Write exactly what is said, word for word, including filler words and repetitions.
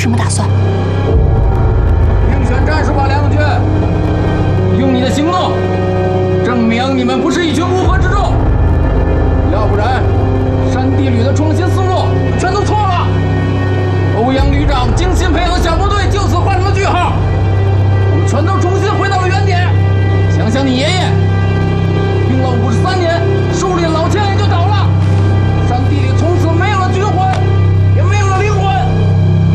什么打算？ 竞选战术吧，梁永军，用你的行动证明你们不是一群乌合之